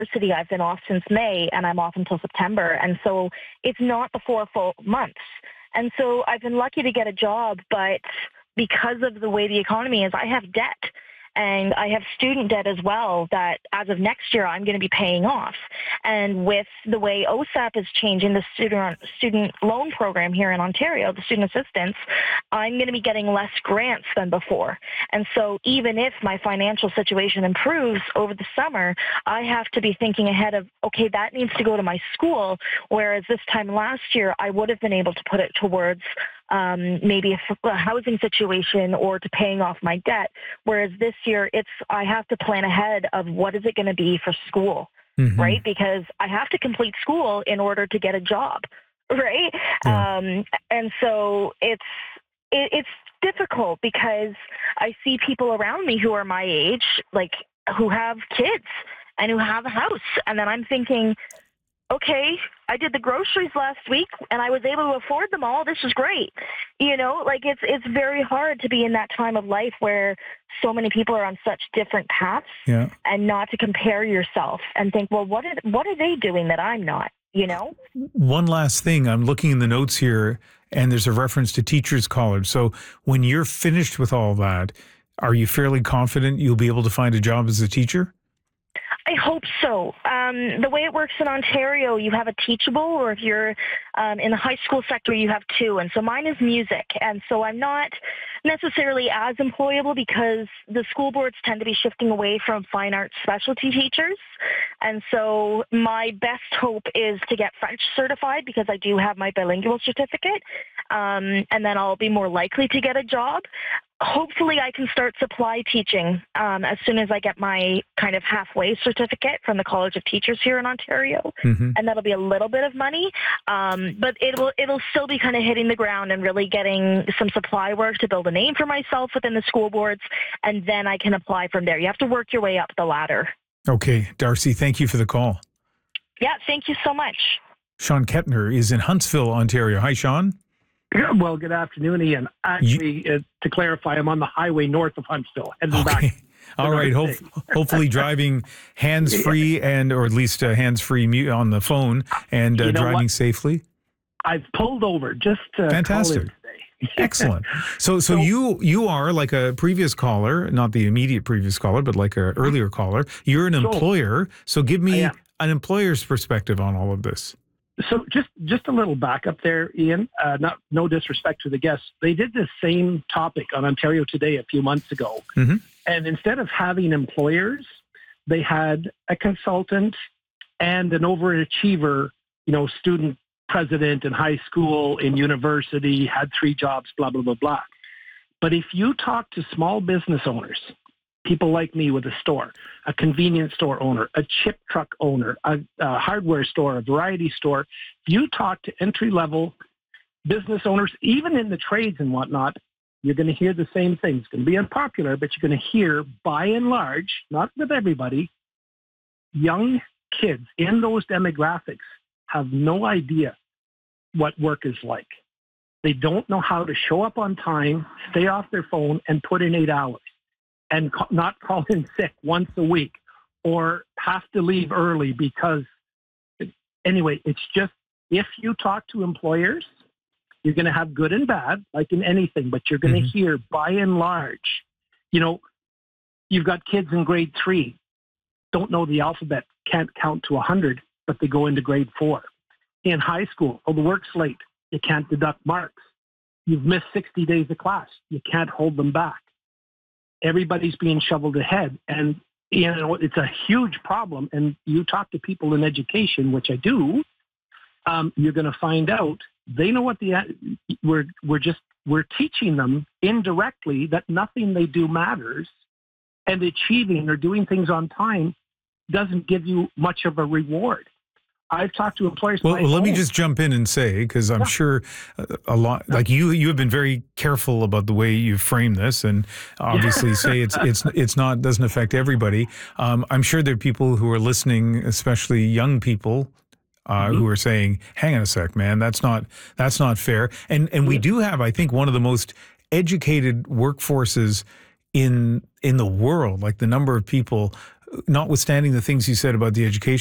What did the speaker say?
university. I've been off since May, and I'm off until September. And so it's not the 4 full months. And so I've been lucky to get a job, but because of the way the economy is, I have debt. And I have student debt as well that as of next year, I'm going to be paying off. And with the way OSAP is changing the student loan program here in Ontario, the student assistance, I'm going to be getting less grants than before. And so even if my financial situation improves over the summer, I have to be thinking ahead of, okay, that needs to go to my school, whereas this time last year, I would have been able to put it towards maybe a housing situation or to paying off my debt. Whereas this year, I have to plan ahead of what is it going to be for school, right? Because I have to complete school in order to get a job, right? Yeah. And so it's difficult because I see people around me who are my age, like who have kids and who have a house. And then I'm thinking, okay, I did the groceries last week and I was able to afford them all. This is great. Like it's very hard to be in that time of life where so many people are on such different paths and not to compare yourself and think, well, what are they doing that I'm not, One last thing. I'm looking in the notes here and there's a reference to Teachers College. So when you're finished with all that, are you fairly confident you'll be able to find a job as a teacher? I hope so. The way it works in Ontario, you have a teachable, or if you're in the high school sector, you have two. And so mine is music. And so I'm not necessarily as employable because the school boards tend to be shifting away from fine arts specialty teachers. And so my best hope is to get French certified because I do have my bilingual certificate. And then I'll be more likely to get a job. Hopefully I can start supply teaching as soon as I get my kind of halfway certificate from the College of Teachers here in Ontario. And that'll be a little bit of money. But it'll still be kind of hitting the ground and really getting some supply work to build a name for myself within the school boards. And then I can apply from there. You have to work your way up the ladder. Okay. Darcy, thank you for the call. Yeah, thank you so much. Sean Kettner is in Huntsville, Ontario. Hi, Sean. Well, good afternoon, Ian. Actually, to clarify, I'm on the highway north of Huntsville, heading back. All right. Hopefully driving hands-free or at least hands-free on the phone and driving safely. I've pulled over just to Fantastic. Call in today. Excellent. So you are like a previous caller, not the immediate previous caller, but like an earlier caller. You're an employer. So give me an employer's perspective on all of this. So just a little backup there, Ian. No disrespect to the guests. They did the same topic on Ontario Today a few months ago. And instead of having employers, they had a consultant and an overachiever, student president in high school, in university, had 3 jobs, blah, blah, blah, blah. But if you talk to small business owners, people like me with a store, a convenience store owner, a chip truck owner, a hardware store, a variety store, if you talk to entry-level business owners, even in the trades and whatnot, you're going to hear the same thing. It's going to be unpopular, but you're going to hear, by and large, not with everybody, young kids in those demographics have no idea what work is like. They don't know how to show up on time, stay off their phone, and put in 8 hours. And not call in sick once a week or have to leave early because, anyway, it's just, if you talk to employers, you're going to have good and bad, like in anything, but you're going to hear, by and large, you've got kids in grade 3, don't know the alphabet, can't count to 100, but they go into grade 4. In high school, the work's late, you can't deduct marks. You've missed 60 days of class, you can't hold them back. Everybody's being shoveled ahead. And, it's a huge problem. And you talk to people in education, which I do, you're going to find out they know what we're teaching them indirectly that nothing they do matters, and achieving or doing things on time doesn't give you much of a reward. I've talked to employers. Well, let me just jump in and say, because I'm sure a lot, like you have been very careful about the way you frame this, and obviously say it's not, doesn't affect everybody. I'm sure there are people who are listening, especially young people, who are saying, "Hang on a sec, man, that's not fair." And we do have, I think, one of the most educated workforces in the world. Like the number of people notwithstanding the things you said about the education